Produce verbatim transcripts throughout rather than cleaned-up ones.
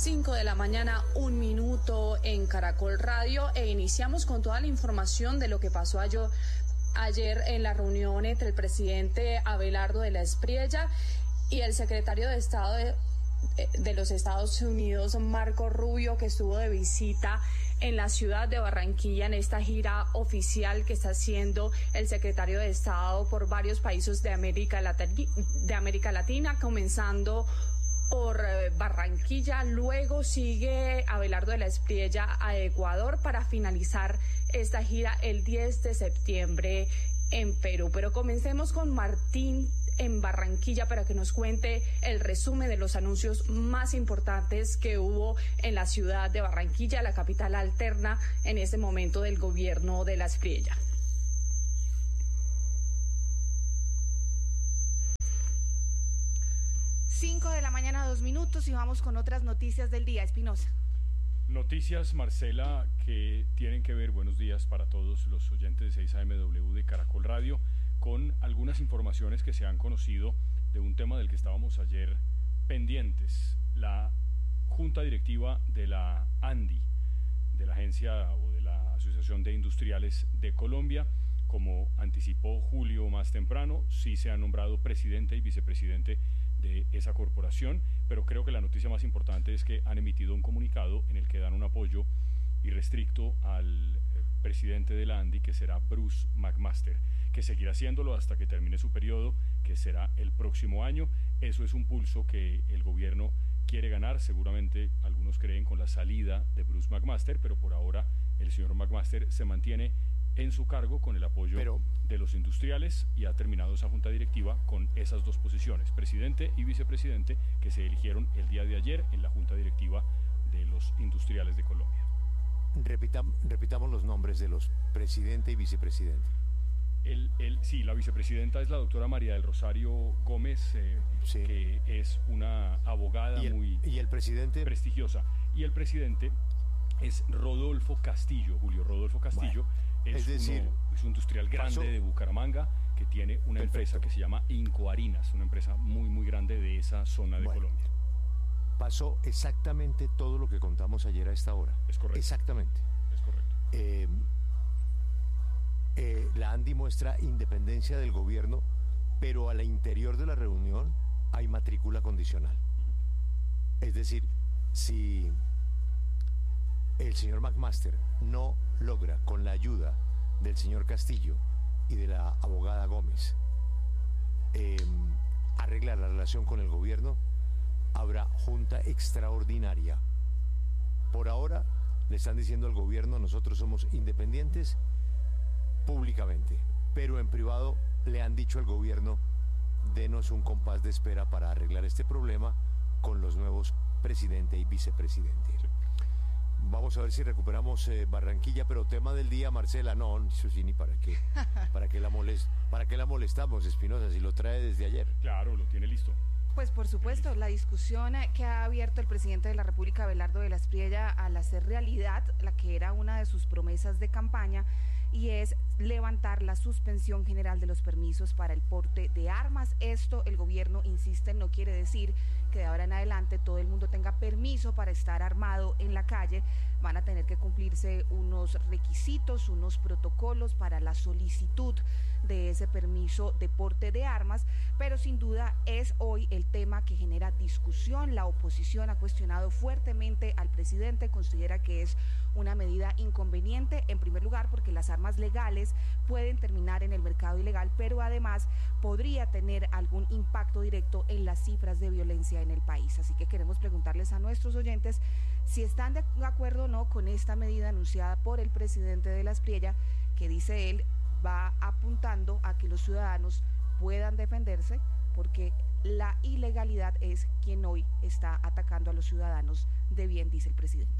cinco de la mañana, un minuto en Caracol Radio, e iniciamos con toda la información de lo que pasó ayer, ayer en la reunión entre el presidente Abelardo de la Espriella y el secretario de Estado de, de los Estados Unidos, Marco Rubio, que estuvo de visita en la ciudad de Barranquilla en esta gira oficial que está haciendo el secretario de Estado por varios países de América Latina, de América Latina, comenzando por Barranquilla. Luego sigue Abelardo de la Espriella a Ecuador para finalizar esta gira el diez de septiembre en Perú. Pero comencemos con Martín en Barranquilla para que nos cuente el resumen de los anuncios más importantes que hubo en la ciudad de Barranquilla, la capital alterna en este momento del gobierno de la Espriella. Cinco de la mañana, dos minutos, y vamos con otras noticias del día. Espinosa. Noticias, Marcela, que tienen que ver, buenos días para todos los oyentes de seis A M W de Caracol Radio, con algunas informaciones que se han conocido de un tema del que estábamos ayer pendientes. La Junta Directiva de la ANDI, de la Agencia o de la Asociación de Industriales de Colombia, como anticipó Julio más temprano, sí se han nombrado presidente y vicepresidente de esa corporación, pero creo que la noticia más importante es que han emitido un comunicado en el que dan un apoyo irrestricto al eh, presidente de la ANDI, que será Bruce McMaster, que seguirá haciéndolo hasta que termine su periodo, que será el próximo año. Eso es un pulso que el gobierno quiere ganar, seguramente algunos creen con la salida de Bruce McMaster, pero por ahora el señor McMaster se mantiene en su cargo con el apoyo pero, de los industriales, y ha terminado esa junta directiva con esas dos posiciones, presidente y vicepresidente, que se eligieron el día de ayer en la junta directiva de los industriales de Colombia. Repitam, repitamos los nombres de los presidente y vicepresidente. El, el, sí, la vicepresidenta es la doctora María del Rosario Gómez, eh, sí. que es una abogada ¿Y el, muy ¿y el presidente? prestigiosa. Y el presidente es Rodolfo Castillo, Julio Rodolfo Castillo. Bueno. Es, es decir, uno, es un industrial grande pasó, de Bucaramanga, que tiene una perfecto. empresa que se llama Incoharinas, una empresa muy muy grande de esa zona de bueno, Colombia. Pasó exactamente todo lo que contamos ayer a esta hora. Es correcto. Exactamente. Es correcto. Eh, eh, la ANDI muestra independencia del gobierno, pero al interior de la reunión hay matrícula condicional. Uh-huh. Es decir, si el señor McMaster no logra, con la ayuda del señor Castillo y de la abogada Gómez, eh, arreglar la relación con el gobierno, habrá junta extraordinaria. Por ahora le están diciendo al gobierno: nosotros somos independientes públicamente, pero en privado le han dicho al gobierno: denos un compás de espera para arreglar este problema con los nuevos presidente y vicepresidente. Sí. Vamos a ver si recuperamos eh, Barranquilla, pero tema del día, Marcela, no, eso sí, ni para qué, para qué la molest, para qué la molestamos, Espinosa, si lo trae desde ayer. Claro, lo tiene listo. Pues por supuesto, la discusión que ha abierto el presidente de la República, Abelardo de la Espriella, al hacer realidad la que era una de sus promesas de campaña, y es levantar la suspensión general de los permisos para el porte de armas. Esto, el gobierno insiste, no quiere decir que de ahora en adelante todo el mundo tenga permiso para estar armado en la calle. Van a tener que cumplirse unos requisitos, unos protocolos para la solicitud de ese permiso de porte de armas, pero sin duda es hoy el tema que genera discusión. La oposición ha cuestionado fuertemente al presidente, considera que es una medida inconveniente, en primer lugar porque las armas legales pueden terminar en el mercado ilegal, pero además podría tener algún impacto directo en las cifras de violencia en el país. Así que queremos preguntarles a nuestros oyentes si están de acuerdo o no con esta medida anunciada por el presidente de la Espriella, que dice él va apuntando a que los ciudadanos puedan defenderse, porque la ilegalidad es quien hoy está atacando a los ciudadanos de bien, dice el presidente.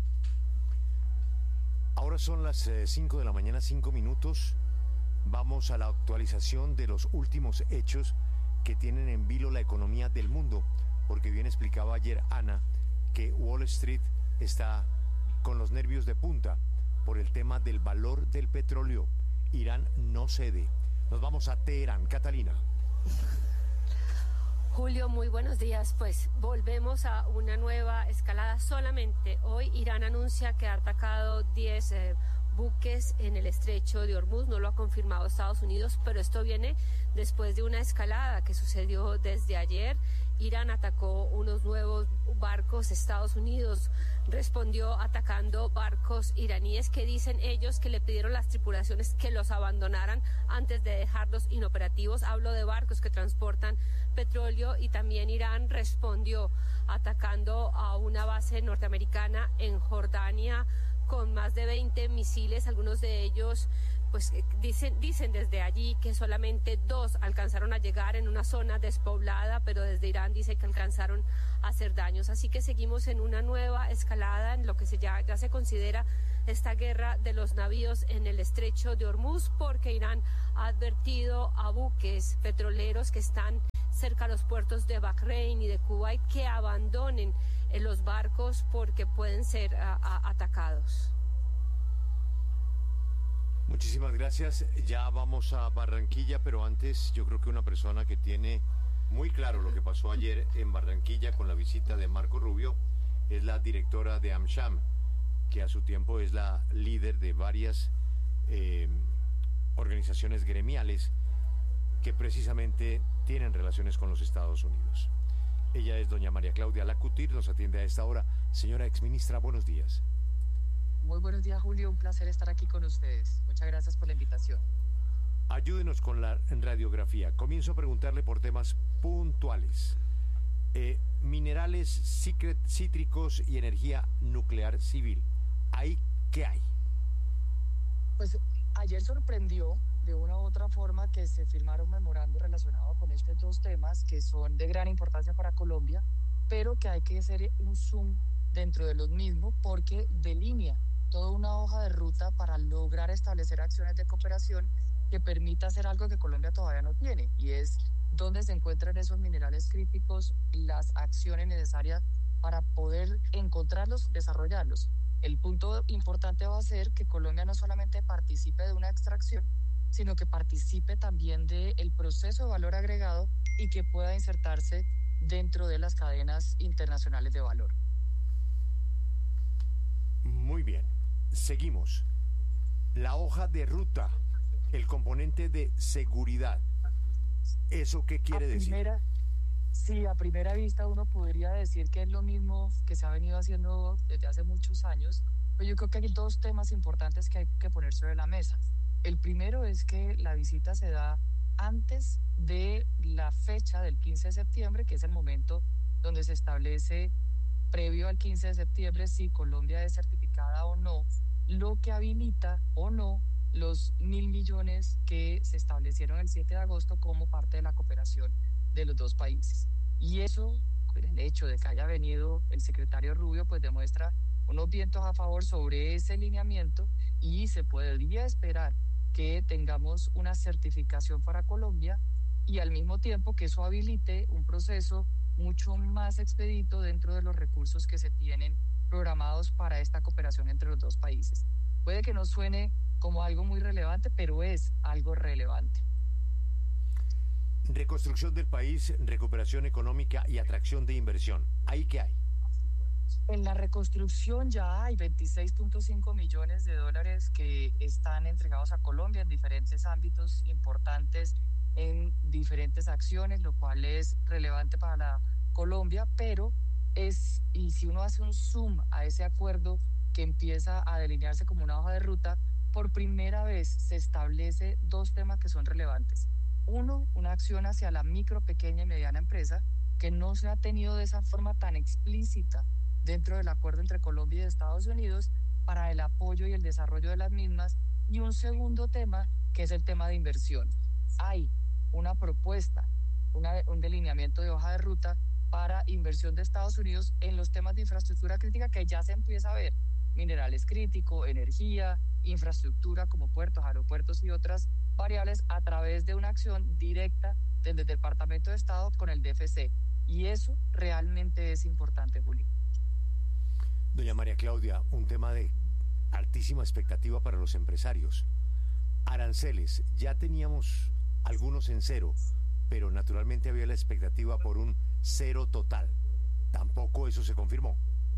Ahora son las cinco de la mañana, cinco minutos. Vamos a la actualización de los últimos hechos que tienen en vilo la economía del mundo, porque bien explicaba ayer Ana que Wall Street está con los nervios de punta por el tema del valor del petróleo. Irán no cede. Nos vamos a Teherán. Catalina. Julio, muy buenos días. Pues volvemos a una nueva escalada. Solamente hoy Irán anuncia que ha atacado diez eh, buques en el estrecho de Hormuz. No lo ha confirmado Estados Unidos, pero esto viene después de una escalada que sucedió desde ayer. Irán atacó unos nuevos barcos, Estados Unidos respondió atacando barcos iraníes que dicen ellos que le pidieron a las tripulaciones que los abandonaran antes de dejarlos inoperativos. Hablo de barcos que transportan petróleo, y también Irán respondió atacando a una base norteamericana en Jordania con más de veinte misiles, algunos de ellos pues dicen, dicen desde allí que solamente dos alcanzaron a llegar en una zona despoblada, pero desde Irán dicen que alcanzaron a hacer daños. Así que seguimos en una nueva escalada en lo que se ya, ya se considera esta guerra de los navíos en el estrecho de Hormuz, porque Irán ha advertido a buques petroleros que están cerca a los puertos de Bahrein y de Kuwait que abandonen los barcos porque pueden ser a, a, atacados. Muchísimas gracias. Ya vamos a Barranquilla, pero antes yo creo que una persona que tiene muy claro lo que pasó ayer en Barranquilla con la visita de Marco Rubio es la directora de AmSham, que a su tiempo es la líder de varias eh, organizaciones gremiales que precisamente tienen relaciones con los Estados Unidos. Ella es doña María Claudia Lacutir, nos atiende a esta hora. Señora exministra, buenos días. Muy buenos días, Julio, un placer estar aquí con ustedes. Muchas gracias por la invitación. Ayúdenos con la radiografía. Comienzo a preguntarle por temas puntuales. Eh, minerales cítricos y energía nuclear civil. ¿Ahí qué hay? Pues ayer sorprendió de una u otra forma que se firmaron memorandos relacionados con estos dos temas que son de gran importancia para Colombia, pero que hay que hacer un zoom dentro de los mismos porque delinea toda una hoja de ruta para lograr establecer acciones de cooperación que permita hacer algo que Colombia todavía no tiene, y es dónde se encuentran esos minerales críticos, las acciones necesarias para poder encontrarlos, desarrollarlos. El punto importante va a ser que Colombia no solamente participe de una extracción, sino que participe también del proceso de valor agregado y que pueda insertarse dentro de las cadenas internacionales de valor. Muy bien, seguimos. La hoja de ruta, el componente de seguridad. ¿Eso qué quiere a primera, decir? Sí, a primera vista uno podría decir que es lo mismo que se ha venido haciendo desde hace muchos años, pero yo creo que hay dos temas importantes que hay que poner sobre la mesa. El primero es que la visita se da antes de la fecha del quince de septiembre, que es el momento donde se establece, previo al quince de septiembre, si Colombia es certificada o no, lo que habilita o no los mil millones que se establecieron el siete de agosto como parte de la cooperación de los dos países. Y eso, el hecho de que haya venido el secretario Rubio, pues demuestra unos vientos a favor sobre ese lineamiento, y se podría esperar que tengamos una certificación para Colombia y al mismo tiempo que eso habilite un proceso mucho más expedito dentro de los recursos que se tienen programados para esta cooperación entre los dos países. Puede que no suene como algo muy relevante, pero es algo relevante. Reconstrucción del país, recuperación económica y atracción de inversión. ¿Ahí qué hay? En la reconstrucción ya hay veintiséis punto cinco millones de dólares que están entregados a Colombia en diferentes ámbitos importantes, en diferentes acciones, lo cual es relevante para la Colombia, pero es, y si uno hace un zoom a ese acuerdo que empieza a delinearse como una hoja de ruta, por primera vez se establece dos temas que son relevantes. Uno, una acción hacia la micro, pequeña y mediana empresa, que no se ha tenido de esa forma tan explícita dentro del acuerdo entre Colombia y Estados Unidos para el apoyo y el desarrollo de las mismas. Y un segundo tema, que es el tema de inversión. Hay una propuesta, una, un delineamiento de hoja de ruta para inversión de Estados Unidos en los temas de infraestructura crítica que ya se empieza a ver. Minerales críticos, energía, infraestructura como puertos, aeropuertos y otras variables a través de una acción directa desde el Departamento de Estado con el D F C. Y eso realmente es importante, Juli. Doña María Claudia, un tema de altísima expectativa para los empresarios. Aranceles, ya teníamos algunos en cero, pero naturalmente había la expectativa por un cero total. Tampoco eso se confirmó.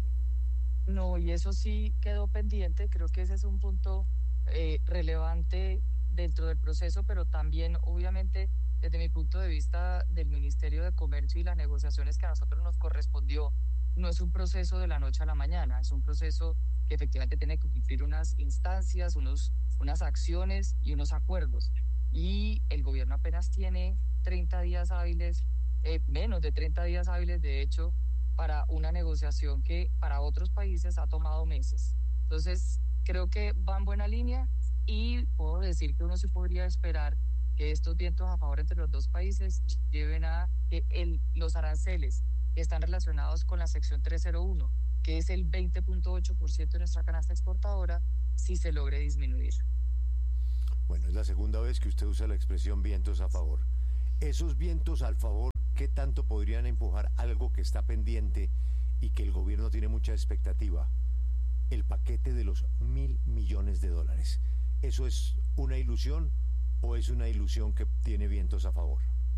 No, y eso sí quedó pendiente. Creo que ese es un punto eh, relevante dentro del proceso, pero también, obviamente, desde mi punto de vista del Ministerio de Comercio y las negociaciones que a nosotros nos correspondió, no es un proceso de la noche a la mañana, es un proceso que efectivamente tiene que cumplir unas instancias, unos, unas acciones y unos acuerdos. Y el gobierno apenas tiene treinta días hábiles, eh, menos de treinta días hábiles, de hecho, para una negociación que para otros países ha tomado meses. Entonces, creo que va en buena línea y puedo decir que uno sí podría esperar que estos vientos a favor entre los dos países lleven a que el, los aranceles que están relacionados con la sección trescientos uno, que es el veinte punto ocho por ciento de nuestra canasta exportadora, sí se logre disminuir. Bueno, es la segunda vez que usted usa la expresión vientos a favor. Esos vientos al favor, ¿qué tanto podrían empujar algo que está pendiente y que el gobierno tiene mucha expectativa? El paquete de los mil millones de dólares. ¿Eso es una ilusión o es una ilusión que tiene vientos a favor?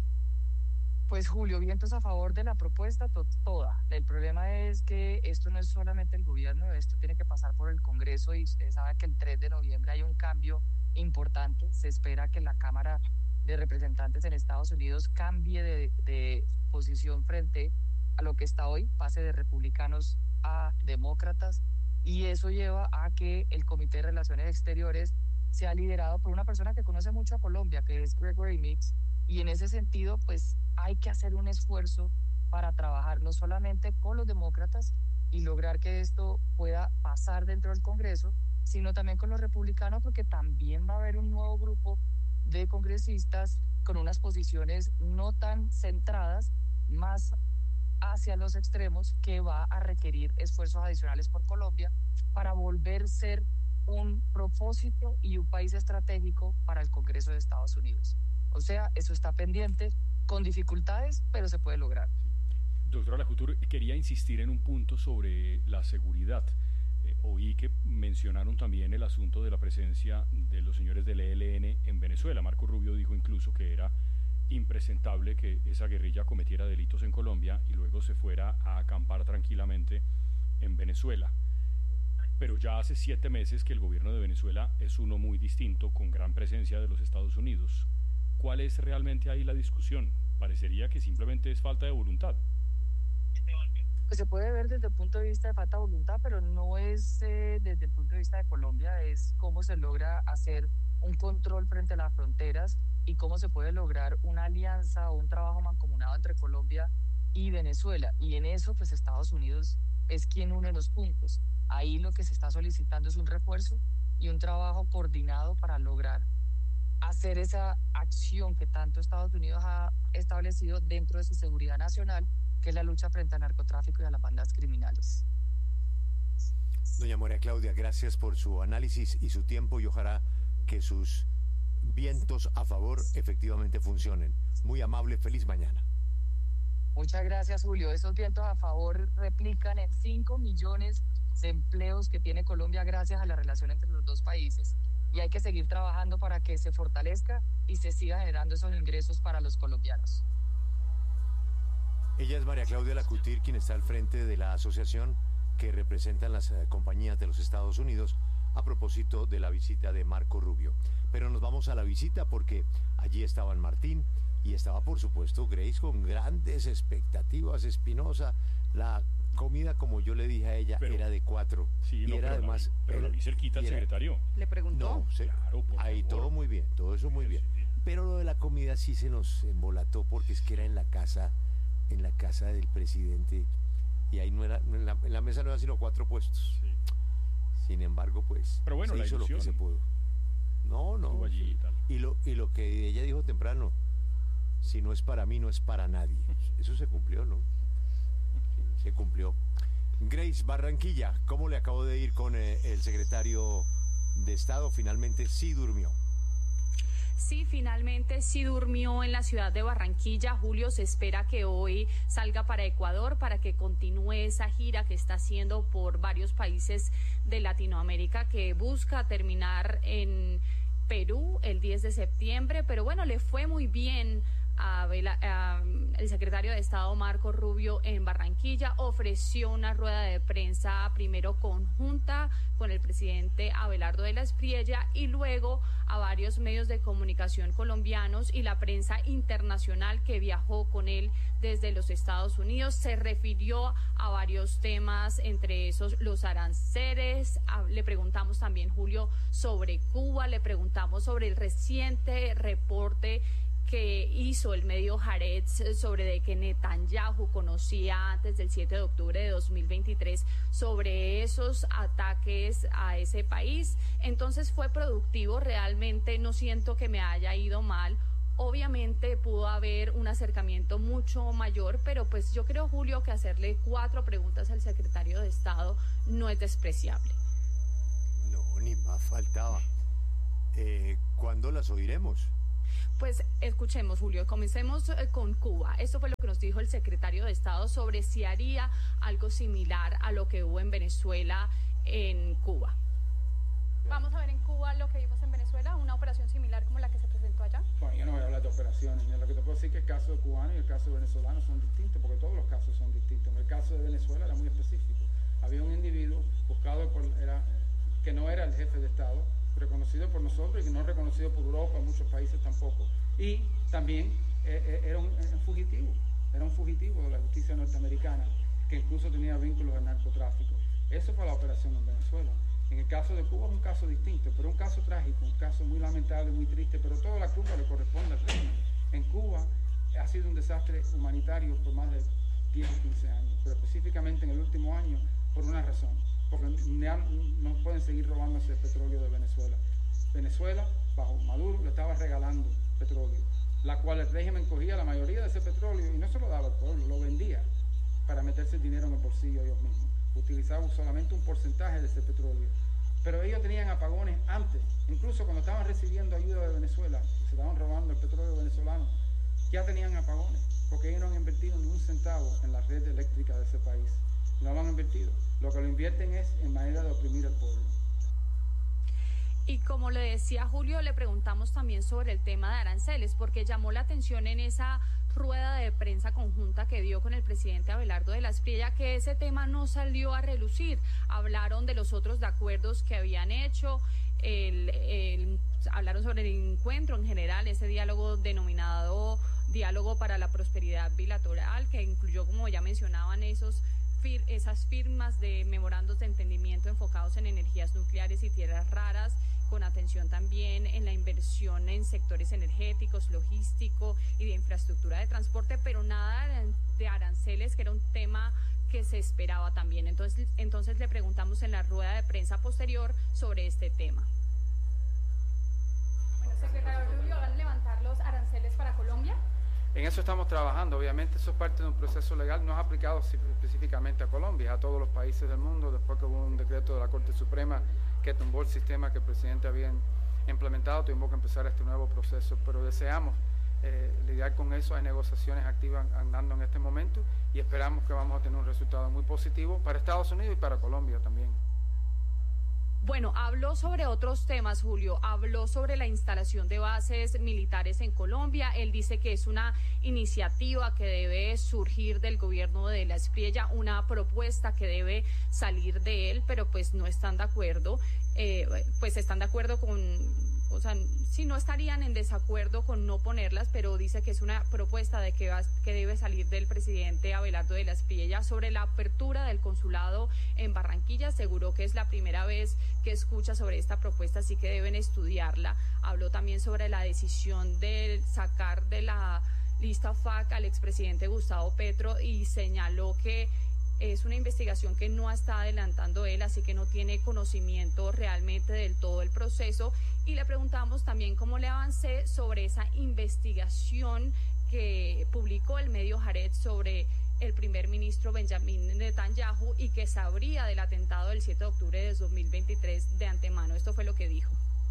Pues Julio, vientos a favor de la propuesta to toda. El problema es que esto no es solamente el gobierno, esto tiene que pasar por el Congreso y usted sabe que el tres de noviembre hay un cambio importante. Se espera que la Cámara de Representantes en Estados Unidos cambie de, de posición frente a lo que está hoy, pase de republicanos a demócratas, y eso lleva a que el Comité de Relaciones Exteriores sea liderado por una persona que conoce mucho a Colombia, que es Gregory Meeks, y en ese sentido pues hay que hacer un esfuerzo para trabajar no solamente con los demócratas y lograr que esto pueda pasar dentro del Congreso, sino también con los republicanos, porque también va a haber un nuevo grupo de congresistas con unas posiciones no tan centradas, más hacia los extremos, que va a requerir esfuerzos adicionales por Colombia para volver a ser un propósito y un país estratégico para el Congreso de Estados Unidos. O sea, eso está pendiente, con dificultades, pero se puede lograr. Doctora Lacouture, quería insistir en un punto sobre la seguridad. Eh, oí que mencionaron también el asunto de la presencia de los señores del E L N en Venezuela. Marco Rubio dijo incluso que era impresentable que esa guerrilla cometiera delitos en Colombia y luego se fuera a acampar tranquilamente en Venezuela. Pero ya hace siete meses que el gobierno de Venezuela es uno muy distinto, con gran presencia de los Estados Unidos. ¿Cuál es realmente ahí la discusión? Parecería que simplemente es falta de voluntad. Pues se puede ver desde el punto de vista de falta de voluntad, pero no es eh, desde el punto de vista de Colombia, es cómo se logra hacer un control frente a las fronteras y cómo se puede lograr una alianza o un trabajo mancomunado entre Colombia y Venezuela. Y en eso, pues Estados Unidos es quien une los puntos. Ahí lo que se está solicitando es un refuerzo y un trabajo coordinado para lograr hacer esa acción que tanto Estados Unidos ha establecido dentro de su seguridad nacional, que es la lucha frente al narcotráfico y a las bandas criminales. Doña María Claudia, gracias por su análisis y su tiempo, y ojalá que sus vientos a favor efectivamente funcionen. Muy amable, feliz mañana. Muchas gracias, Julio. Esos vientos a favor replican en cinco millones de empleos que tiene Colombia gracias a la relación entre los dos países. Y hay que seguir trabajando para que se fortalezca y se siga generando esos ingresos para los colombianos. Ella es María Claudia Lacouture, quien está al frente de la asociación que representan las eh, compañías de los Estados Unidos, a propósito de la visita de Marco Rubio. Pero nos vamos a la visita porque allí estaban Martín y estaba, por supuesto, Grace, con grandes expectativas. Espinosa, la comida, como yo le dije a ella, pero, era de cuatro. Sí, y no, era pero además... La, pero era, la vi cerquita al secretario. ¿Le preguntó? No, se, claro, por ahí favor. todo muy bien, todo eso muy bien. Pero lo de la comida sí se nos embolató porque es que era en la casa, en la casa del presidente, y ahí no era, en la, en la mesa no eran sino cuatro puestos. Sí. Sin embargo, pues, pero bueno, se la hizo ilusión. Lo que se pudo. No, no. Allí y, tal. y, lo, y lo que ella dijo temprano, si no es para mí, no es para nadie. Eso se cumplió, ¿no? Sí, se cumplió. Grace, Barranquilla, ¿cómo le acabó de ir con eh, el secretario de Estado? Finalmente sí durmió. Sí, finalmente sí durmió en la ciudad de Barranquilla. Julio, se espera que hoy salga para Ecuador para que continúe esa gira que está haciendo por varios países de Latinoamérica, que busca terminar en Perú el diez de septiembre. Pero bueno, le fue muy bien a Bela, a, el secretario de Estado Marco Rubio en Barranquilla ofreció una rueda de prensa primero conjunta con el presidente Abelardo de la Espriella y luego a varios medios de comunicación colombianos y la prensa internacional que viajó con él desde los Estados Unidos. Se refirió a varios temas, entre esos los aranceles. A, le preguntamos también, Julio, sobre Cuba, le preguntamos sobre el reciente reporte que hizo el medio Haaretz sobre de que Netanyahu conocía antes del siete de octubre de dos mil veintitrés sobre esos ataques a ese país. Entonces fue productivo, realmente no siento que me haya ido mal. Obviamente pudo haber un acercamiento mucho mayor, pero pues yo creo, Julio, que hacerle cuatro preguntas al secretario de Estado no es despreciable. No, ni más faltaba. Eh, ¿Cuándo las oiremos? Pues escuchemos, Julio, comencemos con Cuba. Esto fue lo que nos dijo el secretario de Estado sobre si haría algo similar a lo que hubo en Venezuela en Cuba. ¿Vamos a ver en Cuba lo que vimos en Venezuela, una operación similar como la que se presentó allá? Bueno, yo no voy a hablar de operaciones. Lo que te puedo decir es que el caso cubano y el caso venezolano son distintos, porque todos los casos son distintos. En el caso de Venezuela era muy específico. Había un individuo buscado por, era, que no era el jefe de Estado, reconocido por nosotros y que no reconocido por Europa, en muchos países tampoco. Y también eh, era un, un fugitivo, era un fugitivo de la justicia norteamericana, que incluso tenía vínculos al narcotráfico. Eso fue la operación en Venezuela. En el caso de Cuba es un caso distinto, pero un caso trágico, un caso muy lamentable, muy triste, pero toda la culpa le corresponde al régimen. En Cuba ha sido un desastre humanitario por más de diez o quince años, pero específicamente en el último año por una razón, porque no pueden seguir robándose el petróleo de Venezuela. Venezuela, bajo Maduro, le estaba regalando petróleo, la cual el régimen cogía la mayoría de ese petróleo y no se lo daba al pueblo, lo vendía para meterse el dinero en el bolsillo ellos mismos. Utilizaban solamente un porcentaje de ese petróleo. Pero ellos tenían apagones antes, incluso cuando estaban recibiendo ayuda de Venezuela, se estaban robando el petróleo venezolano, ya tenían apagones, porque ellos no han invertido ni un centavo en la red eléctrica de ese país. No lo han invertido. Lo que lo invierten es en manera de oprimir al pueblo. Y como le decía Julio, le preguntamos también sobre el tema de aranceles, porque llamó la atención en esa rueda de prensa conjunta que dio con el presidente Abelardo de la Espriella, que ese tema no salió a relucir. Hablaron de los otros de acuerdos que habían hecho, el, el, hablaron sobre el encuentro en general, ese diálogo denominado Diálogo para la Prosperidad Bilateral, que incluyó, como ya mencionaban, esos fir, esas firmas de memorandos de entendimiento enfocados en energías nucleares y tierras raras, con atención también en la inversión en sectores energéticos, logístico y de infraestructura de transporte, pero nada de aranceles, que era un tema que se esperaba también. Entonces, entonces le preguntamos en la rueda de prensa posterior sobre este tema. Bueno, secretario Rubio, ¿van a levantar los aranceles para Colombia? En eso estamos trabajando. Obviamente eso es parte de un proceso legal, no es aplicado específicamente a Colombia, a todos los países del mundo, después que hubo un decreto de la Corte Suprema que tumbó el sistema que el presidente había implementado, tuvimos que empezar este nuevo proceso, pero deseamos eh, lidiar con eso. Hay negociaciones activas andando en este momento y esperamos que vamos a tener un resultado muy positivo para Estados Unidos y para Colombia también. Bueno, habló sobre otros temas, Julio, habló sobre la instalación de bases militares en Colombia. Él dice que es una iniciativa que debe surgir del gobierno de la Espriella, una propuesta que debe salir de él, pero pues no están de acuerdo, eh, pues están de acuerdo con, o sea, sí, no estarían en desacuerdo con no ponerlas, pero dice que es una propuesta de que, va, que debe salir del presidente Abelardo de la Espriella. Sobre la apertura del consulado en Barranquilla, aseguró que es la primera vez que escucha sobre esta propuesta, así que deben estudiarla. Habló también sobre la decisión de sacar de la lista F A C al expresidente Gustavo Petro y señaló que es una investigación que no está adelantando él, así que no tiene conocimiento realmente del todo el proceso. Y le preguntamos también cómo le avancé sobre esa investigación que publicó el medio Haaretz sobre el primer ministro Benjamin Netanyahu y que sabría del atentado del siete de octubre de dos mil veintitrés de antemano. Esto fue lo que dijo.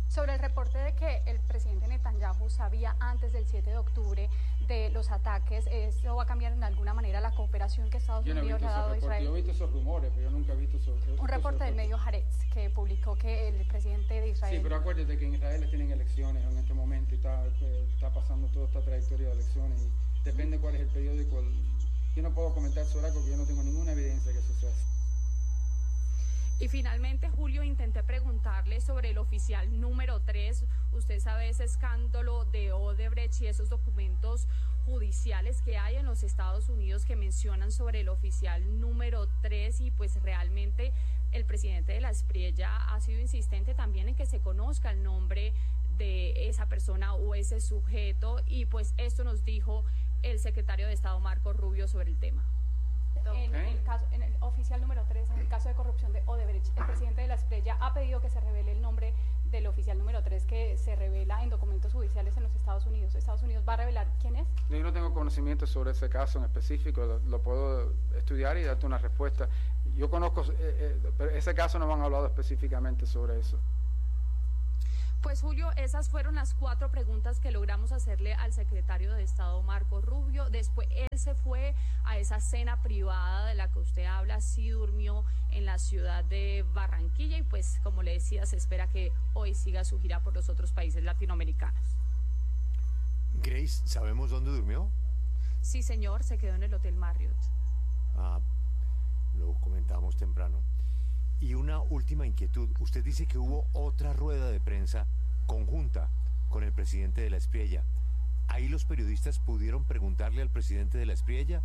Sobre el reporte de que el presidente Netanyahu sabía antes del siete de octubre de los ataques, ¿eso va a cambiar en alguna manera la cooperación que Estados yo no Unidos le ha dado a Israel? Yo he visto esos rumores, pero yo nunca he visto esos... Un reporte del medio Haaretz que publicó que el presidente de Israel... Sí, pero acuérdate que en Israel tienen elecciones en este momento y está, está pasando toda esta trayectoria de elecciones y depende cuál es el periódico. Yo no puedo comentar sobre algo porque yo no tengo ninguna evidencia que eso sea así. Y finalmente, Julio, intenté preguntarle sobre el oficial número tres. Usted sabe ese escándalo de Odebrecht y esos documentos judiciales que hay en los Estados Unidos que mencionan sobre el oficial número tres, y pues realmente el presidente de la Espriella ha sido insistente también en que se conozca el nombre de esa persona o ese sujeto, y pues esto nos dijo el secretario de Estado Marco Rubio sobre el tema. En el, caso, en el oficial número tres, en el caso de corrupción de Odebrecht, el presidente de la Espriella ha pedido que se revele el nombre del oficial número tres que se revela en documentos judiciales en los Estados Unidos. ¿Estados Unidos va a revelar quién es? Yo no tengo conocimiento sobre ese caso en específico, lo, lo puedo estudiar y darte una respuesta. Yo conozco, eh, eh, pero ese caso no me han hablado específicamente sobre eso. Pues Julio, esas fueron las cuatro preguntas que logramos hacerle al secretario de Estado Marco Rubio. Después él se fue a esa cena privada de la que usted habla, sí durmió en la ciudad de Barranquilla y pues como le decía, se espera que hoy siga su gira por los otros países latinoamericanos. Grace, ¿sabemos dónde durmió? Sí, señor, se quedó en el Hotel Marriott. Ah, lo comentábamos temprano. Y una última inquietud. Usted dice que hubo otra rueda de prensa conjunta con el presidente de la Espriella. ¿Ahí los periodistas pudieron preguntarle al presidente de la Espriella?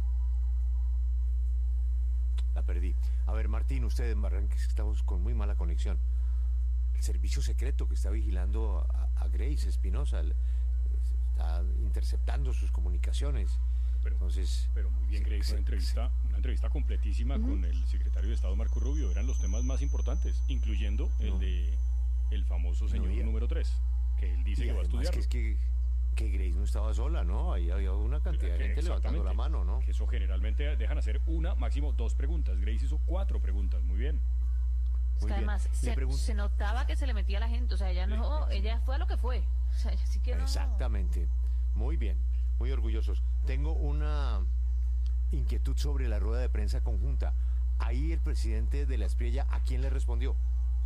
La perdí. A ver, Martín, usted en Barranquilla, estamos con muy mala conexión. El servicio secreto que está vigilando a, a Grace Espinosa está interceptando sus comunicaciones. Pero, Entonces, pero muy bien, Grace, una entrevista, una entrevista completísima uh-huh. con el secretario de Estado Marco Rubio. Eran los temas más importantes, incluyendo no. el de el famoso señor no, número tres, que él dice que va a estudiar. Que es que, que Grace no estaba sola, ¿no? Ahí había una cantidad de gente levantando la mano, ¿no? Que eso generalmente dejan hacer una, máximo dos preguntas. Grace hizo cuatro preguntas, muy bien. Es que además se, se notaba que se le metía a la gente, o sea, ella no, sí, ella fue a lo que fue. O sea, ella sí que no... Exactamente, muy bien. Muy orgullosos. Tengo una inquietud sobre la rueda de prensa conjunta. Ahí el presidente de la Espriella, ¿a quién le respondió?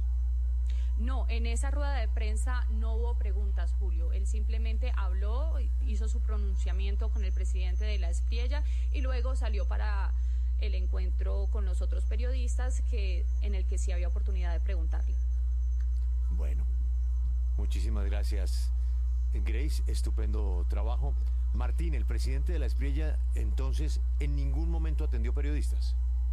No, en esa rueda de prensa no hubo preguntas, Julio. Él simplemente habló, hizo su pronunciamiento con el presidente de la Espriella y luego salió para el encuentro con los otros periodistas que en el que sí había oportunidad de preguntarle. Bueno, muchísimas gracias, Grace. Estupendo trabajo. Martín, el presidente de la Espriella, entonces, ¿en ningún momento atendió periodistas?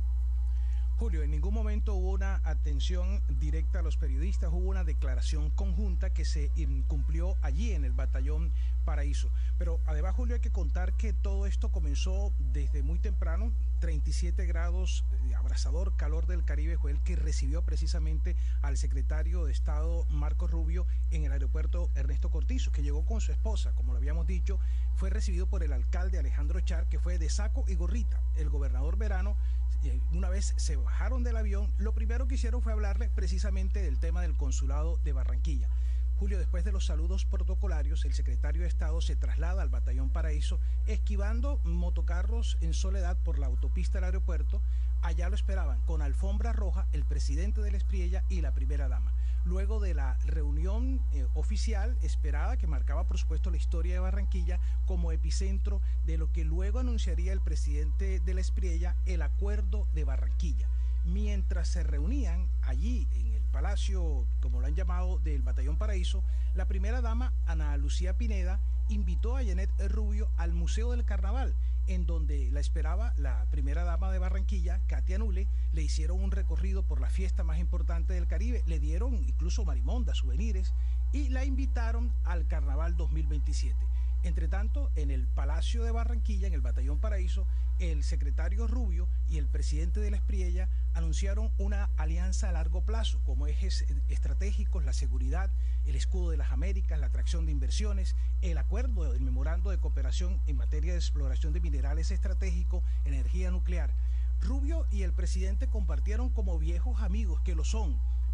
Julio, en ningún momento hubo una atención directa a los periodistas, hubo una declaración conjunta que se cumplió allí en el Batallón Paraíso. Pero además, Julio, hay que contar que todo esto comenzó desde muy temprano, treinta y siete grados, de abrasador calor del Caribe, fue el que recibió precisamente al secretario de Estado Marco Rubio en el aeropuerto Ernesto Cortizo, que llegó con su esposa, como lo habíamos dicho, fue recibido por el alcalde Alejandro Char, que fue de saco y gorrita. El gobernador Verano, una vez se bajaron del avión, lo primero que hicieron fue hablarle precisamente del tema del consulado de Barranquilla. Julio, después de los saludos protocolarios, el secretario de Estado se traslada al Batallón Paraíso, esquivando motocarros en soledad por la autopista del aeropuerto. Allá lo esperaban con alfombra roja el presidente de la Espriella y la primera dama. Luego de la reunión eh, oficial esperada, que marcaba por supuesto la historia de Barranquilla como epicentro de lo que luego anunciaría el presidente de la Espriella, el acuerdo de Barranquilla. Mientras se reunían allí en el palacio, como lo han llamado, del Batallón Paraíso, la primera dama, Ana Lucía Pineda, invitó a Janet Rubio al Museo del Carnaval, en donde la esperaba la primera dama de Barranquilla, Katia Nule. Le hicieron un recorrido por la fiesta más importante del Caribe, le dieron incluso marimondas, souvenirs, y la invitaron al Carnaval dos mil veintisiete. Entre tanto, en el Palacio de Barranquilla, en el Batallón Paraíso, el secretario Rubio y el presidente de la Espriella anunciaron una alianza a largo plazo, como ejes estratégicos, la seguridad, el escudo de las Américas, la atracción de inversiones, el acuerdo del memorando de cooperación en materia de exploración de minerales estratégicos, energía nuclear. Rubio y el presidente compartieron como viejos amigos, que lo son,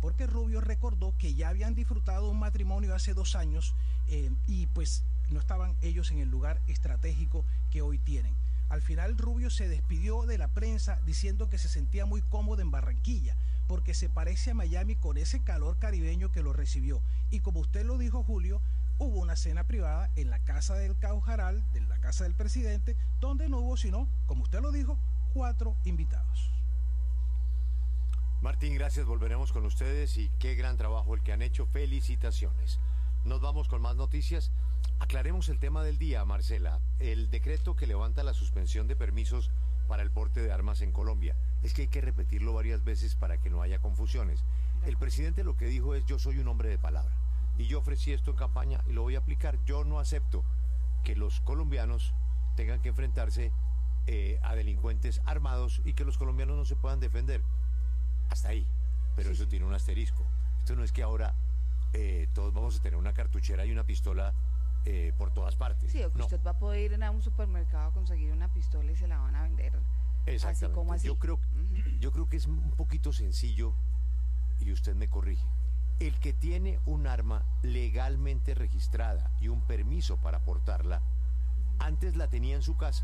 porque Rubio recordó que ya habían disfrutado un matrimonio hace dos años eh, y pues no estaban ellos en el lugar estratégico que hoy tienen. Al final Rubio se despidió de la prensa diciendo que se sentía muy cómodo en Barranquilla, porque se parece a Miami con ese calor caribeño que lo recibió. Y como usted lo dijo, Julio, hubo una cena privada en la casa del Caujaral, de la casa del presidente, donde no hubo sino, como usted lo dijo, cuatro invitados. Martín, gracias, volveremos con ustedes y qué gran trabajo el que han hecho, felicitaciones. Nos vamos con más noticias. Aclaremos el tema del día, Marcela. El decreto que levanta la suspensión de permisos para el porte de armas en Colombia. Es que hay que repetirlo varias veces para que no haya confusiones. El presidente lo que dijo es: yo soy un hombre de palabra y yo ofrecí esto en campaña y lo voy a aplicar. Yo no acepto que los colombianos tengan que enfrentarse eh, a delincuentes armados y que los colombianos no se puedan defender. Hasta ahí. Pero sí, eso sí tiene un asterisco. Esto no es que ahora eh, todos vamos a tener una cartuchera y una pistola Eh, por todas partes. Sí, o que no. Usted va a poder ir a un supermercado a conseguir una pistola y se la van a vender. Exactamente. Así como así. Yo creo, uh-huh. yo creo que es un poquito sencillo, y usted me corrige. El que tiene un arma legalmente registrada y un permiso para portarla, uh-huh. antes la tenía en su casa.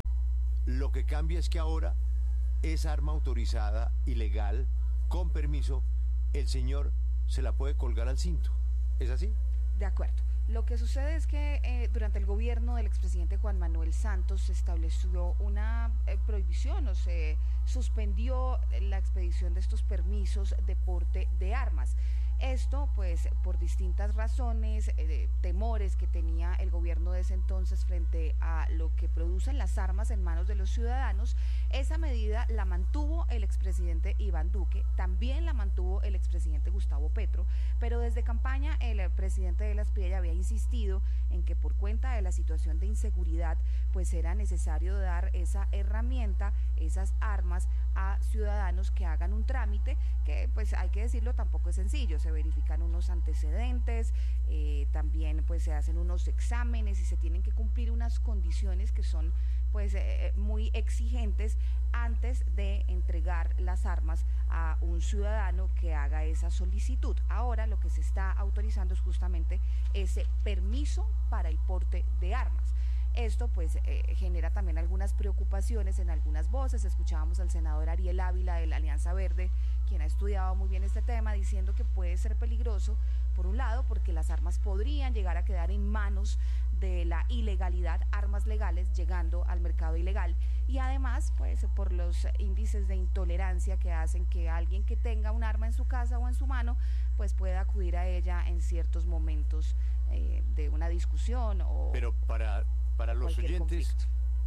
Lo que cambia es que ahora esa arma autorizada y legal, con permiso, el señor se la puede colgar al cinto. ¿Es así? De acuerdo. Lo que sucede es que eh, durante el gobierno del expresidente Juan Manuel Santos se estableció una eh, prohibición o se suspendió la expedición de estos permisos de porte de armas. Esto, pues, por distintas razones, eh, temores que tenía el gobierno de ese entonces frente a lo que producen las armas en manos de los ciudadanos. Esa medida la mantuvo el expresidente Iván Duque, también la mantuvo el expresidente Gustavo Petro, pero desde campaña el presidente de la Espriella había insistido en que por cuenta de la situación de inseguridad, pues era necesario dar esa herramienta, esas armas a ciudadanos que hagan un trámite que, pues hay que decirlo, tampoco es sencillo. Se verifican unos antecedentes, eh, también pues se hacen unos exámenes y se tienen que cumplir unas condiciones que son pues eh, muy exigentes antes de entregar las armas a un ciudadano que haga esa solicitud. Ahora lo que se está autorizando es justamente ese permiso para el porte de armas. Esto pues eh, genera también algunas preocupaciones en algunas voces. Escuchábamos al senador Ariel Ávila de la Alianza Verde, quien ha estudiado muy bien este tema, diciendo que puede ser peligroso, por un lado, porque las armas podrían llegar a quedar en manos de la ilegalidad, armas legales llegando al mercado ilegal, y además pues por los índices de intolerancia que hacen que alguien que tenga un arma en su casa o en su mano pues pueda acudir a ella en ciertos momentos eh, de una discusión o pero para para los oyentes conflicto.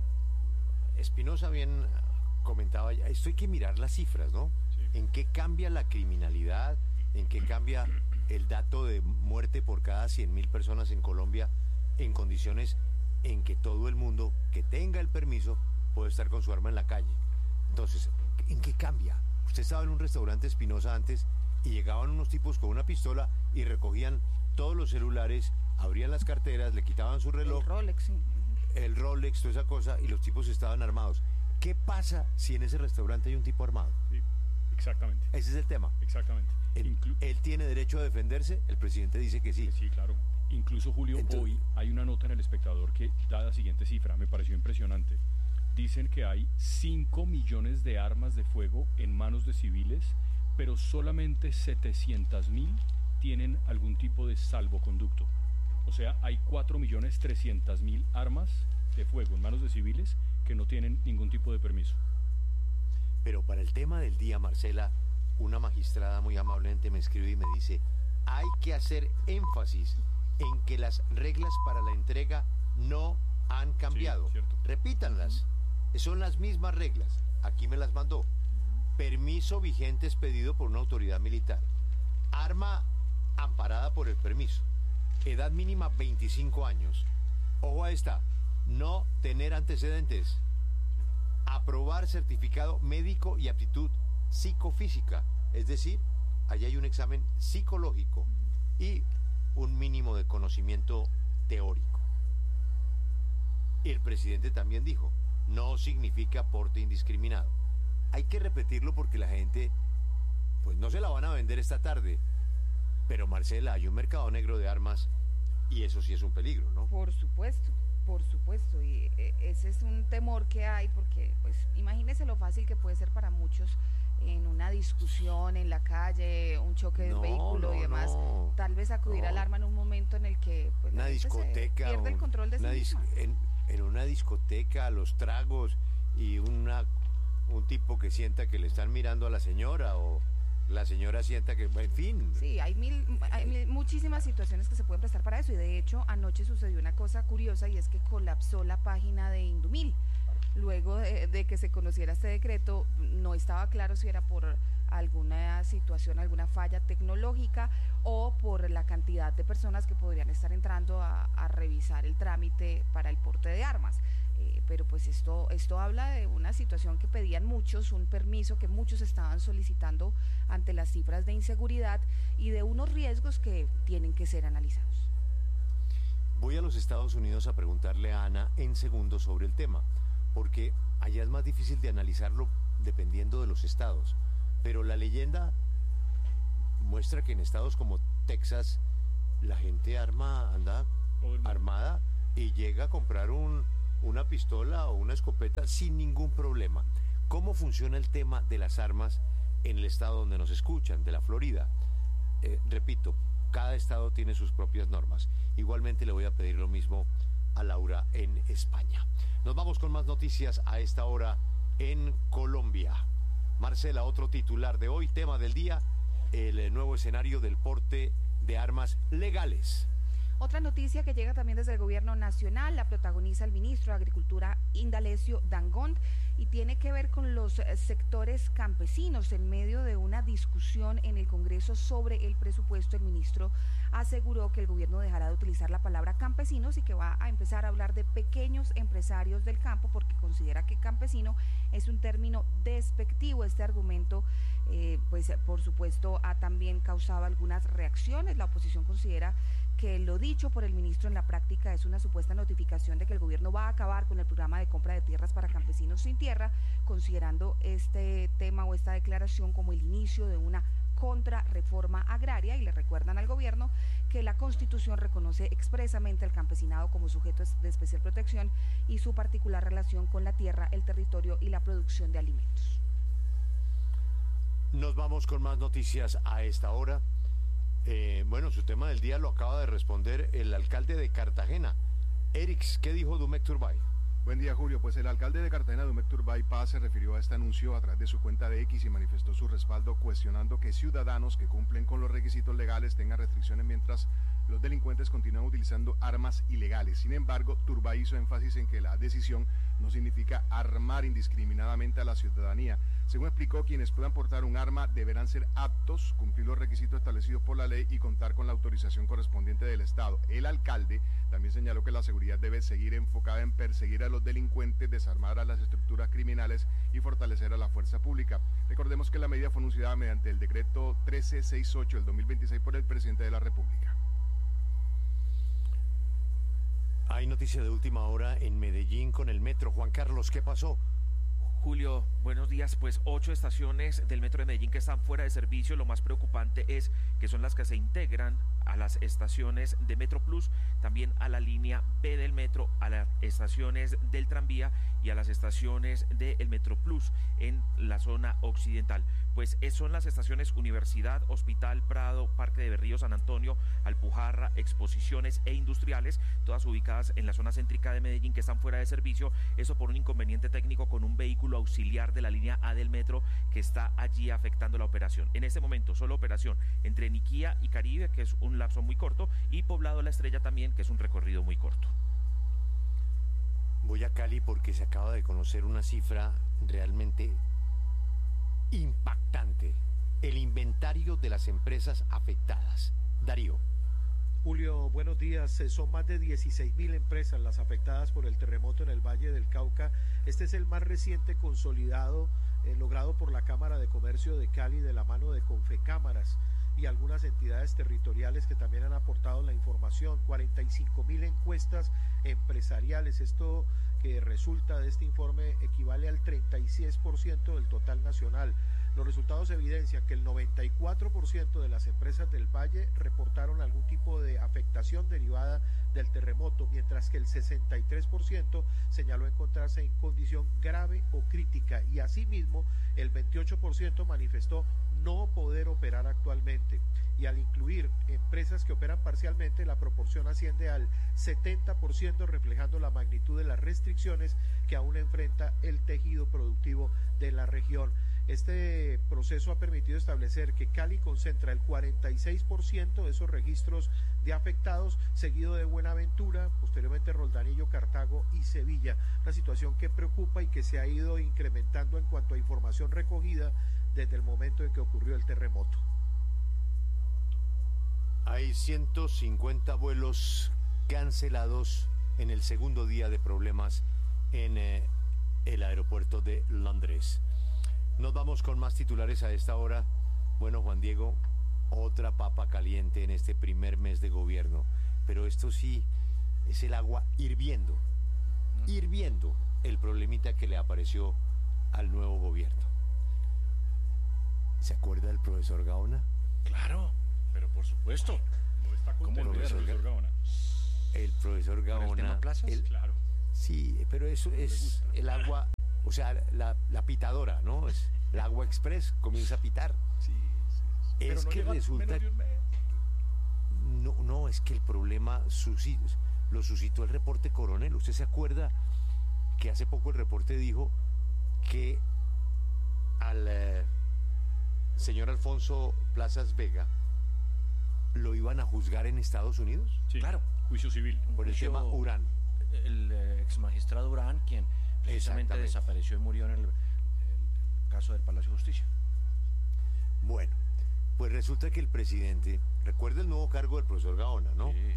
Espinosa bien comentaba ya, esto hay que mirar las cifras, ¿no? Sí. En qué cambia la criminalidad, en qué cambia el dato de muerte por cada cien mil personas en Colombia, en condiciones en que todo el mundo que tenga el permiso puede estar con su arma en la calle. Entonces, ¿en qué cambia? Usted estaba en un restaurante Espinosa antes y llegaban unos tipos con una pistola y recogían todos los celulares, abrían las carteras, le quitaban su reloj, el Rolex, sí. el Rolex, toda esa cosa, y los tipos estaban armados. ¿Qué pasa si en ese restaurante hay un tipo armado? Sí, exactamente. Ese es el tema. Exactamente. Él, Inclu- él tiene derecho a defenderse, el presidente dice que sí. Sí, claro. Incluso, Julio, Entonces, hoy hay una nota en El Espectador que da la siguiente cifra, me pareció impresionante. Dicen que hay cinco millones de armas de fuego en manos de civiles, pero solamente setecientos mil tienen algún tipo de salvoconducto. O sea, hay cuatro millones trescientos mil armas de fuego en manos de civiles que no tienen ningún tipo de permiso. Pero para el tema del día, Marcela, una magistrada muy amablemente me escribe y me dice: hay que hacer énfasis en que las reglas para la entrega no han cambiado. Sí, repítanlas. Uh-huh. Son las mismas reglas. Aquí me las mandó. Uh-huh. Permiso vigente expedido por una autoridad militar. Arma amparada por el permiso. Edad mínima veinticinco años. Ojo a esta. No tener antecedentes. Aprobar certificado médico y aptitud psicofísica. Es decir, allá hay un examen psicológico. Uh-huh. Y un mínimo de conocimiento teórico. El presidente también dijo: no significa porte indiscriminado. Hay que repetirlo porque la gente pues no se la van a vender esta tarde. Pero Marcela, hay un mercado negro de armas y eso sí es un peligro, ¿no? Por supuesto, por supuesto, y eh, ese es un temor que hay, porque pues imagínese lo fácil que puede ser para muchos en una discusión en la calle, un choque de no, un vehículo no, y demás, no, tal vez acudir no. al arma en un momento en el que pues, una discoteca, pierde un, el control de sí misma. En, en una discoteca, los tragos y una un tipo que sienta que le están mirando a la señora o la señora sienta que, en fin. Sí, hay, mil, hay mil, muchísimas situaciones que se pueden prestar para eso, y de hecho anoche sucedió una cosa curiosa, y es que colapsó la página de Indumil. Luego de, de que se conociera este decreto, no estaba claro si era por alguna situación, alguna falla tecnológica o por la cantidad de personas que podrían estar entrando a, a revisar el trámite para el porte de armas. Eh, pero pues esto, esto habla de una situación que pedían muchos, un permiso que muchos estaban solicitando ante las cifras de inseguridad y de unos riesgos que tienen que ser analizados. Voy a los Estados Unidos a preguntarle a Ana en segundos sobre el tema, porque allá es más difícil de analizarlo dependiendo de los estados, pero la leyenda muestra que en estados como Texas la gente arma, anda armada y llega a comprar un, una pistola o una escopeta sin ningún problema. ¿Cómo funciona el tema de las armas en el estado donde nos escuchan, de la Florida? Eh, repito, cada estado tiene sus propias normas. Igualmente le voy a pedir lo mismo a Laura en España. Nos vamos con más noticias a esta hora en Colombia. Marcela, otro titular de hoy, tema del día, el nuevo escenario del porte de armas legales. Otra noticia que llega también desde el gobierno nacional, la protagoniza el ministro de Agricultura Indalecio Dangond, y tiene que ver con los sectores campesinos. En medio de una discusión en el Congreso sobre el presupuesto, el ministro aseguró que el gobierno dejará de utilizar la palabra campesinos y que va a empezar a hablar de pequeños empresarios del campo, porque considera que campesino es un término despectivo. Este argumento, eh, pues por supuesto, ha también causado algunas reacciones. La oposición considera que lo dicho por el ministro en la práctica es una supuesta notificación de que el gobierno va a acabar con el programa de compra de tierras para campesinos sin tierra, considerando este tema o esta declaración como el inicio de una contrarreforma agraria, y le recuerdan al gobierno que la Constitución reconoce expresamente al campesinado como sujeto de especial protección y su particular relación con la tierra, el territorio y la producción de alimentos. Nos vamos con más noticias a esta hora. Eh, bueno, su tema del día lo acaba de responder el alcalde de Cartagena. Erix, ¿qué dijo Dumek Turbay? Buen día, Julio. Pues el alcalde de Cartagena, Dumek Turbay Paz, se refirió a este anuncio a través de su cuenta de X y manifestó su respaldo, cuestionando que ciudadanos que cumplen con los requisitos legales tengan restricciones mientras los delincuentes continúan utilizando armas ilegales. Sin embargo, Turbay hizo énfasis en que la decisión no significa armar indiscriminadamente a la ciudadanía. Según explicó, quienes puedan portar un arma deberán ser aptos, cumplir los requisitos establecidos por la ley y contar con la autorización correspondiente del Estado. El alcalde también señaló que la seguridad debe seguir enfocada en perseguir a los delincuentes, desarmar a las estructuras criminales y fortalecer a la fuerza pública. Recordemos que la medida fue anunciada mediante el decreto trece sesenta y ocho del dos mil veintiséis por el presidente de la República. Hay noticia de última hora en Medellín con el metro. Juan Carlos, ¿qué pasó? Julio, buenos días. Pues ocho estaciones del metro de Medellín que están fuera de servicio. Lo más preocupante es que son las que se integran a las estaciones de Metro Plus, también a la línea B del metro, a las estaciones del tranvía y a las estaciones del Metro Plus en la zona occidental. Pues son las estaciones Universidad, Hospital, Prado, Parque de Berrío, San Antonio, Alpujarra, Exposiciones e Industriales, todas ubicadas en la zona céntrica de Medellín, que están fuera de servicio. Eso por un inconveniente técnico con un vehículo auxiliar de la línea A del metro que está allí afectando la operación. En este momento solo operación entre Niquía y Caribe, que es un lapso muy corto, y Poblado La Estrella también, que es un recorrido muy corto. Voy a Cali porque se acaba de conocer una cifra realmente impactante: el inventario de las empresas afectadas. Darío. Julio, buenos días. Son más de dieciséis mil empresas las afectadas por el terremoto en el Valle del Cauca. Este es el más reciente consolidado eh, logrado por la Cámara de Comercio de Cali de la mano de Confecámaras y algunas entidades territoriales que también han aportado la información. cuarenta y cinco mil encuestas empresariales. Esto que resulta de este informe equivale al treinta y seis por ciento del total nacional. Los resultados evidencian que el noventa y cuatro por ciento de las empresas del Valle reportaron algún tipo de afectación derivada del terremoto, mientras que el sesenta y tres por ciento señaló encontrarse en condición grave o crítica, y asimismo el veintiocho por ciento manifestó no poder operar actualmente. Y al incluir empresas que operan parcialmente, la proporción asciende al setenta por ciento, reflejando la magnitud de las restricciones que aún enfrenta el tejido productivo de la región. Este proceso ha permitido establecer que Cali concentra el cuarenta y seis por ciento de esos registros de afectados, seguido de Buenaventura, posteriormente Roldanillo, Cartago y Sevilla. Una situación que preocupa y que se ha ido incrementando en cuanto a información recogida desde el momento en que ocurrió el terremoto. Hay ciento cincuenta vuelos cancelados en el segundo día de problemas en eh, el aeropuerto de Londres. Nos vamos con más titulares a esta hora. Bueno, Juan Diego, otra papa caliente en este primer mes de gobierno, pero esto sí es el agua hirviendo, mm. hirviendo el problemita que le apareció al nuevo gobierno. ¿Se acuerda del profesor Gaona? Claro, pero por supuesto. No está contento el profesor, profesor Gaona. El profesor Gaona. ¿El tema plazas? El, claro. Sí, pero eso no es el agua, o sea, la, la pitadora, ¿no? Es el agua express, comienza a pitar. Sí, sí, sí. Es no que resulta... No, no, es que el problema suscitó, lo suscitó el reporte Coronel. ¿Usted se acuerda que hace poco el reporte dijo que al eh, señor Alfonso Plazas Vega lo iban a juzgar en Estados Unidos? Sí, claro. Juicio civil. Por el juicio, tema Urán. El eh, ex magistrado Urán, quien precisamente desapareció y murió en el, el, el caso del Palacio de Justicia. Bueno, pues resulta que el presidente, recuerda el nuevo cargo del profesor Gaona, ¿no? Sí.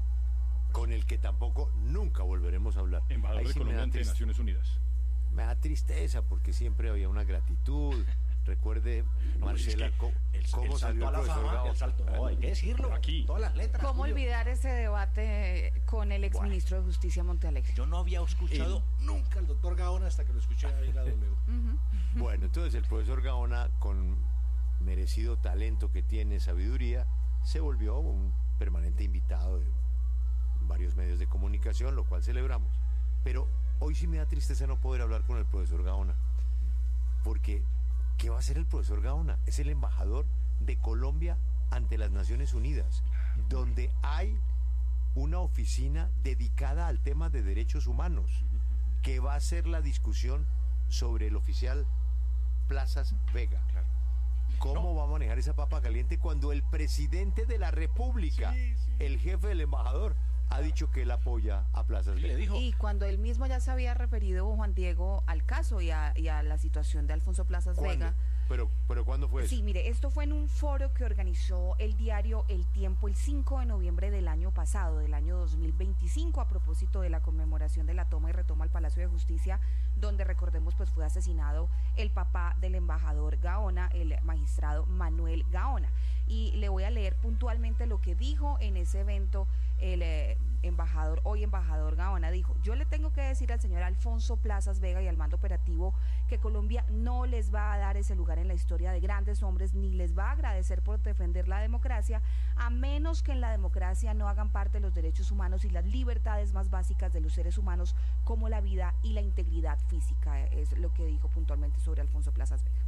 Con el que tampoco nunca volveremos a hablar. Embajador de Colombia ante Naciones Unidas. Me da tristeza porque siempre había una gratitud. Recuerde, no, Marcela, es que el, cómo el salió el profesor Gaona. El salto, no, hay que decirlo. Aquí. Todas las letras. ¿Cómo Julio? olvidar ese debate con el exministro bueno. de Justicia Montealegre? Yo no había escuchado el... nunca al doctor Gaona hasta que lo escuché ahí en la W. Uh-huh. Bueno, entonces el profesor Gaona, con merecido talento que tiene, sabiduría, se volvió un permanente invitado de varios medios de comunicación, lo cual celebramos. Pero hoy sí me da tristeza no poder hablar con el profesor Gaona, porque ¿qué va a hacer el profesor Gaona? Es el embajador de Colombia ante las Naciones Unidas, donde hay una oficina dedicada al tema de derechos humanos, que va a hacer la discusión sobre el oficial Plazas Vega. Claro. ¿Cómo no. va a manejar esa papa caliente cuando el presidente de la República, sí, sí. el jefe del embajador, ha dicho que él apoya a Plazas Vega? Dijo. Y cuando él mismo ya se había referido, Juan Diego, al caso y a, y a la situación de Alfonso Plazas ¿Cuándo? Vega. Pero, pero ¿cuándo fue eso? Sí, mire, esto fue en un foro que organizó el diario El Tiempo el cinco de noviembre del año pasado, del año dos mil veinticinco, a propósito de la conmemoración de la toma y retoma al Palacio de Justicia, donde, recordemos, pues fue asesinado el papá del embajador Gaona, el magistrado Manuel Gaona. Y le voy a leer puntualmente lo que dijo en ese evento el eh, embajador, hoy embajador Gaona. Dijo: yo le tengo que decir al señor Alfonso Plazas Vega y al mando operativo que Colombia no les va a dar ese lugar en la historia de grandes hombres, ni les va a agradecer por defender la democracia, a menos que en la democracia no hagan parte los derechos humanos y las libertades más básicas de los seres humanos, como la vida y la integridad física. Es lo que dijo puntualmente sobre Alfonso Plazas Vega.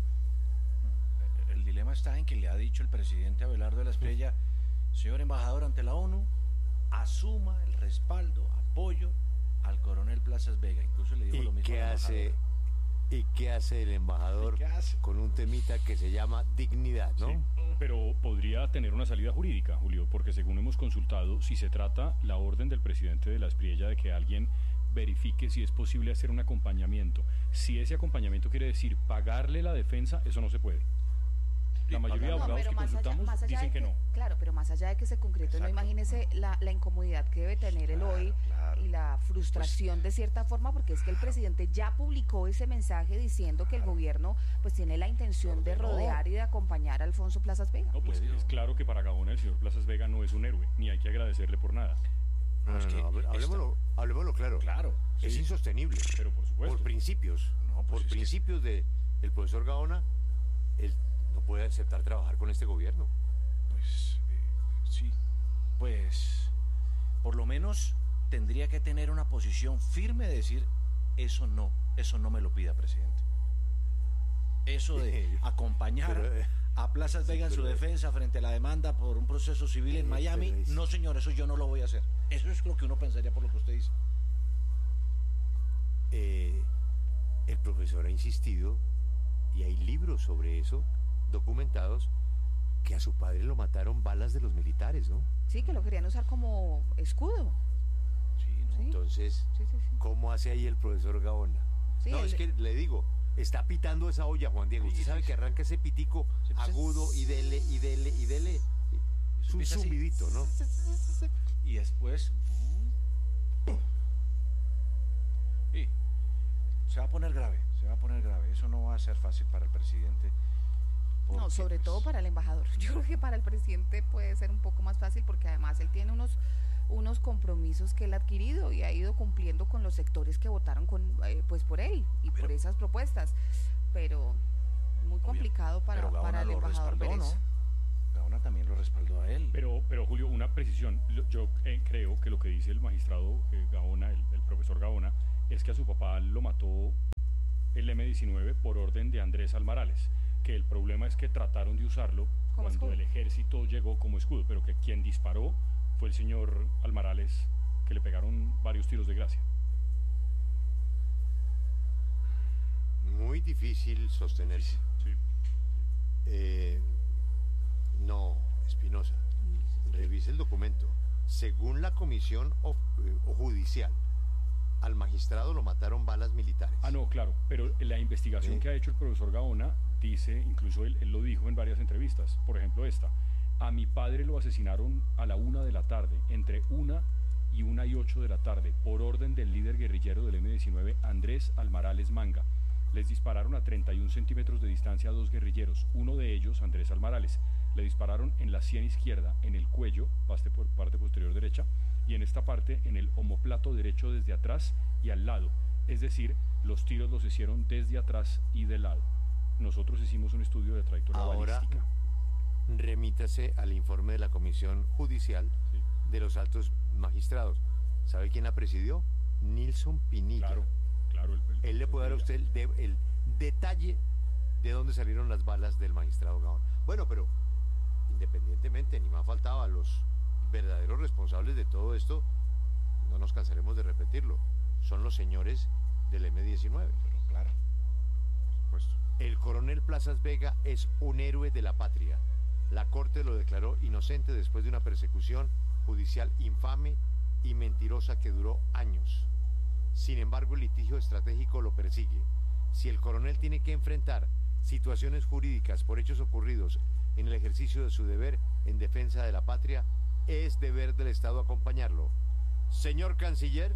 El dilema está en que le ha dicho el presidente Abelardo de la Espriella: señor embajador ante la ONU, asuma el respaldo, apoyo al coronel Plazas Vega. Incluso le dijo lo mismo ¿qué al hace, ¿Y qué hace el embajador hace? con un temita que se llama dignidad, no? Sí, pero podría tener una salida jurídica, Julio, porque según hemos consultado, si se trata la orden del presidente de la Espriella de que alguien verifique si es posible hacer un acompañamiento, si ese acompañamiento quiere decir pagarle la defensa, eso no se puede. La mayoría de abogados no, que consultamos allá, allá dicen que, que no. Claro, pero más allá de que se concrete, no, imagínese la, la incomodidad que debe tener el claro, hoy claro. y la frustración pues, de cierta forma, porque es que el presidente ya publicó ese mensaje diciendo que el gobierno pues tiene la intención de rodear y de acompañar a Alfonso Plazas Vega. No, pues es claro que para Gaona el señor Plazas Vega no es un héroe, ni hay que agradecerle por nada. No, no, no, no, hablemoslo, hablemoslo claro. Claro. Sí. Es insostenible. Pero por supuesto. Por principios. No, pues por principios que... de el profesor Gaona él no puede aceptar trabajar con este gobierno. Pues eh, sí, pues por lo menos tendría que tener una posición firme de decir, eso no, eso no me lo pida, presidente. Eso de acompañar pero, eh, a Plazas Vega sí, en su defensa frente a la demanda por un proceso civil eh, en Miami, es... no señor, eso yo no lo voy a hacer. Eso es lo que uno pensaría por lo que usted dice. Eh, el profesor ha insistido, y hay libros sobre eso, documentados, que a su padre lo mataron balas de los militares, ¿no? Sí, que lo querían usar como escudo. Sí, ¿no? ¿Sí? Entonces, sí, sí, sí. ¿Cómo hace ahí el profesor Gaona? Sí, no, el... es que le digo, está pitando esa olla, Juan Diego. Usted sí, sabe sí, que arranca ese pitico sí, agudo y dele, y dele, y dele. Es un zumbidito, ¿no? Y después... Y se va a poner grave, se va a poner grave. Eso no va a ser fácil para el presidente. Porque, no, sobre pues, todo para el embajador. Yo creo que para el presidente puede ser un poco más fácil porque además él tiene unos unos compromisos que él ha adquirido y ha ido cumpliendo con los sectores que votaron con eh, pues por él y pero, por esas propuestas. Pero muy complicado obvio, para, pero para el embajador Pérez. ¿No? Gaona también lo respaldó a él. Pero, pero Julio, una precisión. Yo eh, creo que lo que dice el magistrado eh, Gaona, el, el profesor Gaona, es que a su papá lo mató el eme diecinueve por orden de Andrés Almarales, que el problema es que trataron de usarlo cuando escudo. El ejército llegó como escudo, pero que quien disparó fue el señor Almarales, que le pegaron varios tiros de gracia. Muy difícil sostenerse. Sí. Eh, no, Espinosa, revise el documento. Según la comisión of, eh, judicial, al magistrado lo mataron balas militares. Ah, no, claro, pero la investigación ¿Sí? que ha hecho el profesor Gaona dice, incluso él, él lo dijo en varias entrevistas, por ejemplo esta, a mi padre lo asesinaron a la una de la tarde, entre una y una y ocho de la tarde, por orden del líder guerrillero del eme diecinueve, Andrés Almarales Manga. Les dispararon a treinta y un centímetros de distancia a dos guerrilleros, uno de ellos, Andrés Almarales, le dispararon en la sien izquierda, en el cuello, parte, por, parte posterior derecha, y en esta parte, en el omóplato derecho desde atrás y al lado, es decir, los tiros los hicieron desde atrás y de lado. Nosotros hicimos un estudio de trayectoria Ahora, balística. Remítase al informe de la Comisión Judicial sí. de los altos magistrados. ¿Sabe quién la presidió? Nilson Pinilla. Claro, claro. El, el, Él le puede dar a usted el, de, el detalle de dónde salieron las balas del magistrado Gaona. Bueno, pero independientemente, ni más faltaba, los verdaderos responsables de todo esto, no nos cansaremos de repetirlo, son los señores del eme diecinueve. Pero claro, por supuesto. El coronel Plazas Vega es un héroe de la patria. La Corte lo declaró inocente después de una persecución judicial infame y mentirosa que duró años. Sin embargo, el litigio estratégico lo persigue. Si el coronel tiene que enfrentar situaciones jurídicas por hechos ocurridos en el ejercicio de su deber en defensa de la patria, es deber del Estado acompañarlo. Señor Canciller,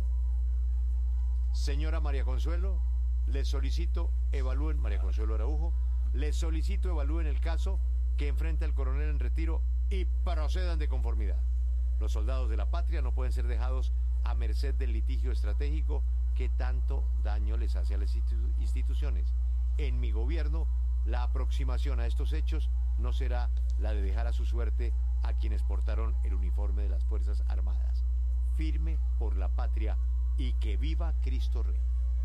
señora María Consuelo, les solicito evalúen, María Consuelo Araujo, les solicito evalúen el caso que enfrenta el coronel en retiro y procedan de conformidad. Los soldados de la patria no pueden ser dejados a merced del litigio estratégico que tanto daño les hace a las institu- instituciones. En mi gobierno, la aproximación a estos hechos no será la de dejar a su suerte a quienes portaron el uniforme de las Fuerzas Armadas. Firme por la patria y que viva Cristo Rey.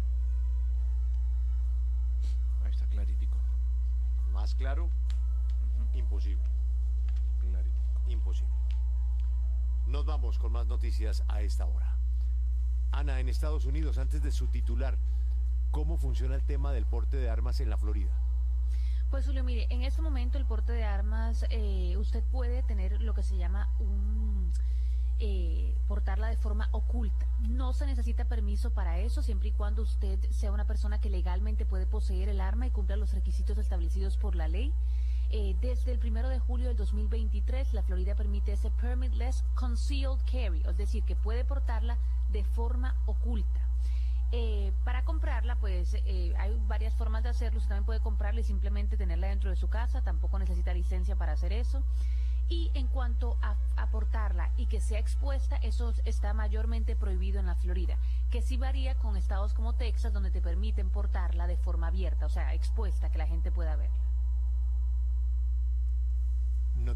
Ahí está clarítico. Más claro, uh-huh. imposible. Clarítico. Imposible. Nos vamos con más noticias a esta hora. Ana, en Estados Unidos, antes de su titular, ¿cómo funciona el tema del porte de armas en la Florida? Pues Julio, mire, en este momento el porte de armas, eh, usted puede tener lo que se llama un... Eh, portarla de forma oculta. No se necesita permiso para eso, siempre y cuando usted sea una persona que legalmente puede poseer el arma y cumpla los requisitos establecidos por la ley. Eh, desde el primero de julio del dos mil veintitrés, la Florida permite ese permitless concealed carry, es decir, que puede portarla de forma oculta. Eh, para comprarla, pues eh, hay varias formas de hacerlo. Usted también puede comprarla y simplemente tenerla dentro de su casa, tampoco necesita licencia para hacer eso. Y en cuanto a, a portarla y que sea expuesta, eso está mayormente prohibido en la Florida, que sí varía con estados como Texas, donde te permiten portarla de forma abierta, o sea, expuesta, que la gente pueda verla.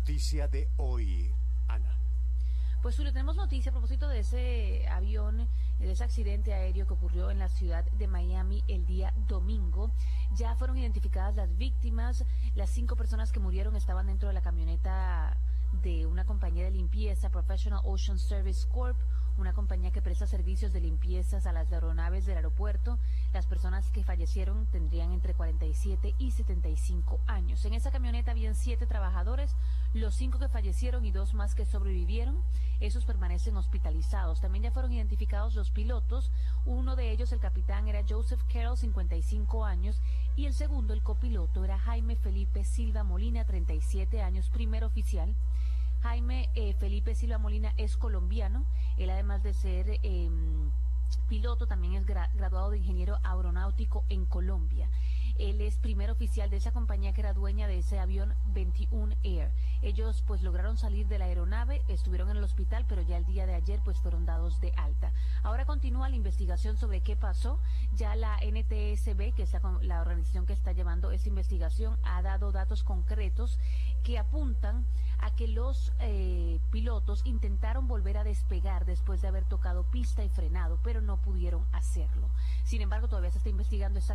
noticia de hoy, Ana? Pues Julio, tenemos noticia a propósito de ese avión, de ese accidente aéreo que ocurrió en la ciudad de Miami el día domingo. Ya fueron identificadas las víctimas. Las cinco personas que murieron estaban dentro de la camioneta de una compañía de limpieza, Professional Ocean Service Corp, una compañía que presta servicios de limpiezas a las aeronaves del aeropuerto. Las personas que fallecieron tendrían entre cuarenta y siete y setenta y cinco años. En esa camioneta habían siete trabajadores, los cinco que fallecieron y dos más que sobrevivieron. Esos permanecen hospitalizados. También ya fueron identificados los pilotos. Uno de ellos, el capitán, era Joseph Carroll, cincuenta y cinco años, y el segundo, el copiloto, era Jaime Felipe Silva Molina, treinta y siete años, primer oficial. Jaime eh, Felipe Silva Molina es colombiano. Él, además de ser eh, piloto, también es gra graduado de ingeniero aeronáutico en Colombia. Él es primer oficial de esa compañía que era dueña de ese avión veintiuno Air. Ellos pues lograron salir de la aeronave, estuvieron en el hospital, pero ya el día de ayer pues fueron dados de alta. Ahora continúa la investigación sobre qué pasó. Ya la N T S B, que es la, la organización que está llevando esta investigación, ha dado datos concretos que apuntan a que los eh, pilotos intentaron volver a despegar después de haber tocado pista y frenado, pero no pudieron hacerlo. Sin embargo, todavía se está investigando esta